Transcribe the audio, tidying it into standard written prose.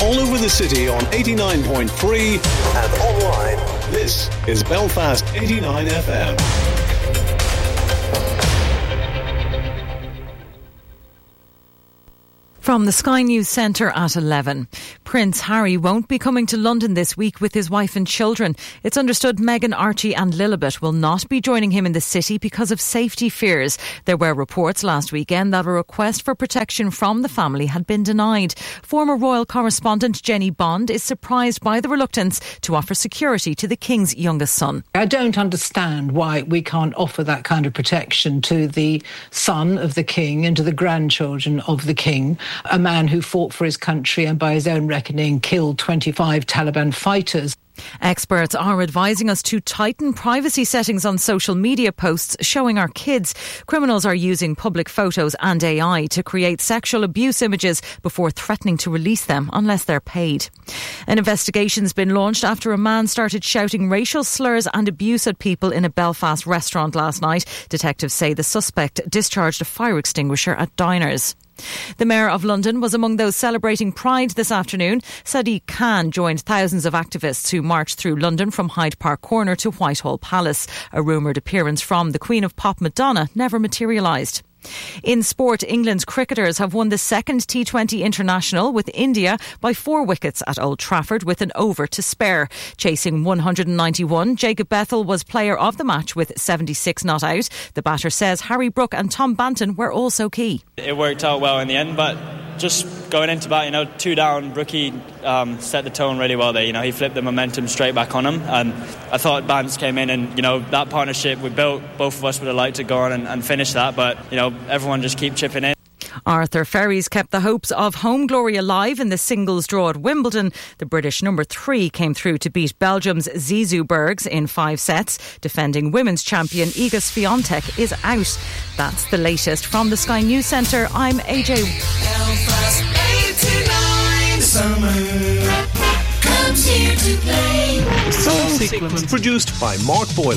all over the city on 89.3 and online. This is Belfast 89 FM. From the Sky News Centre at 11. Prince Harry won't be coming to London this week with his wife and children. It's understood Meghan, Archie and Lilibet will not be joining him in the city because of safety fears. There were reports last weekend that a request for protection from the family had been denied. Former royal correspondent Jenny Bond is surprised by the reluctance to offer security to the King's youngest son. I don't understand why we can't offer that kind of protection to the son of the King and to the grandchildren of the King. A man who fought for his country and by his own reckoning killed 25 Taliban fighters. Experts are advising us to tighten privacy settings on social media posts showing our kids. Criminals are using public photos and AI to create sexual abuse images before threatening to release them unless they're paid. An investigation's been launched after a man started shouting racial slurs and abuse at people in a Belfast restaurant last night. Detectives say the suspect discharged a fire extinguisher at diners. The Mayor of London was among those celebrating Pride this afternoon. Sadiq Khan joined thousands of activists who marched through London from Hyde Park Corner to Whitehall Palace. A rumoured appearance from the Queen of Pop Madonna never materialised. In sport, England's cricketers have won the second T20 international with India by 4 wickets at Old Trafford with an over to spare. Chasing 191, Jacob Bethel was player of the match with 76 not out. The batter says Harry Brook and Tom Banton were also key. It worked out well in the end, but just going into bat, 2 down, Rookie set the tone really well there. He flipped the momentum straight back on him. I thought Bance came in and, that partnership we built, both of us would have liked to go on and finish that, but, everyone just keep chipping in. Arthur Ferries kept the hopes of home glory alive in the singles draw at Wimbledon. The British number 3 came through to beat Belgium's Zizou Bergs in 5 sets. Defending women's champion Iga Swiatek is out. That's the latest from the Sky News Centre. I'm AJ. Belfast 89. Summer comes here to play. Soul Sequence produced by Mark Boyle.